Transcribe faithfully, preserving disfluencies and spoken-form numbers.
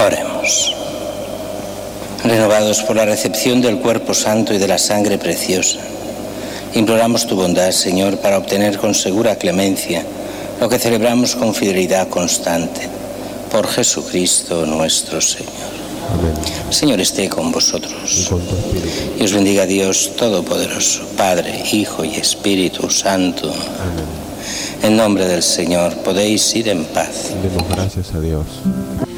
Oremos. Renovados por la recepción del cuerpo santo y de la sangre preciosa, imploramos tu bondad, Señor, para obtener con segura clemencia lo que celebramos con fidelidad constante. Por Jesucristo nuestro Señor. Amén. El Señor esté con vosotros. Y con tu espíritu. Y os bendiga Dios Todopoderoso, Padre, Hijo y Espíritu Santo. Amén. En nombre del Señor podéis ir en paz. Demos gracias a Dios.